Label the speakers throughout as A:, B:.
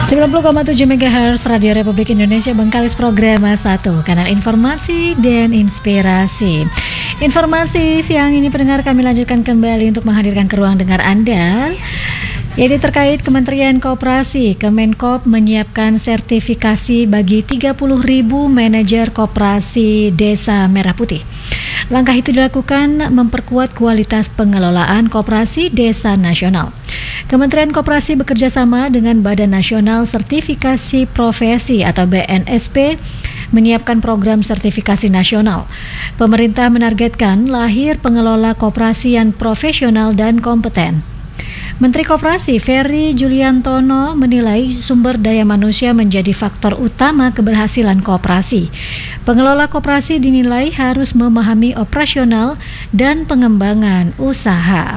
A: 90,7 MHz Radio Republik Indonesia Bengkalis Program 1, kanal informasi dan inspirasi. Informasi siang ini pendengar kami lanjutkan kembali untuk menghadirkan ke ruang dengar Anda, yaitu terkait Kementerian Koperasi. Kemenkop menyiapkan sertifikasi bagi 30.000 manajer koperasi Desa Merah Putih. Langkah itu dilakukan memperkuat kualitas pengelolaan koperasi desa nasional. Kementerian Koperasi bekerja sama dengan Badan Nasional Sertifikasi Profesi atau BNSP menyiapkan program sertifikasi nasional. Pemerintah menargetkan lahir pengelola koperasi yang profesional dan kompeten. Menteri Koperasi Ferry Juliantono menilai sumber daya manusia menjadi faktor utama keberhasilan koperasi. Pengelola koperasi dinilai harus memahami operasional dan pengembangan usaha.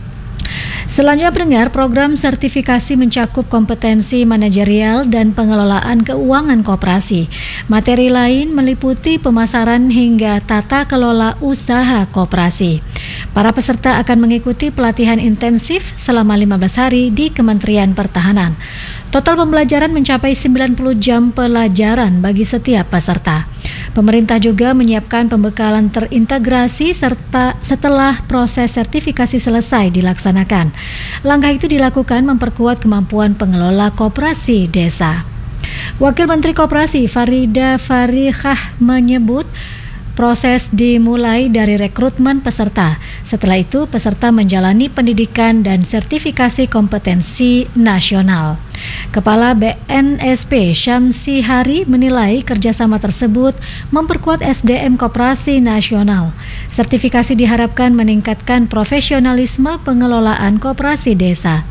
A: Selanjutnya pendengar, program sertifikasi mencakup kompetensi manajerial dan pengelolaan keuangan koperasi. Materi lain meliputi pemasaran hingga tata kelola usaha koperasi. Para peserta akan mengikuti pelatihan intensif selama 15 hari di Kementerian Pertahanan. Total pembelajaran mencapai 90 jam pelajaran bagi setiap peserta. Pemerintah juga menyiapkan pembekalan terintegrasi serta setelah proses sertifikasi selesai dilaksanakan. Langkah itu dilakukan memperkuat kemampuan pengelola koperasi desa. Wakil Menteri Koperasi Farida Farihah menyebut proses dimulai dari rekrutmen peserta. Setelah itu, peserta menjalani pendidikan dan sertifikasi kompetensi nasional. Kepala BNSP Syamsi Hari menilai kerjasama tersebut memperkuat SDM koperasi nasional. Sertifikasi diharapkan meningkatkan profesionalisme pengelolaan koperasi desa.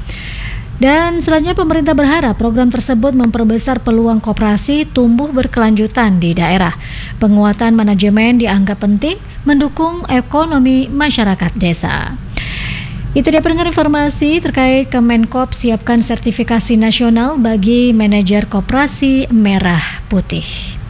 A: Dan selanjutnya pemerintah berharap program tersebut memperbesar peluang koperasi tumbuh berkelanjutan di daerah. Penguatan manajemen dianggap penting mendukung ekonomi masyarakat desa. Itu dia pendengar informasi terkait Kemenkop siapkan sertifikasi nasional bagi manajer koperasi Merah Putih.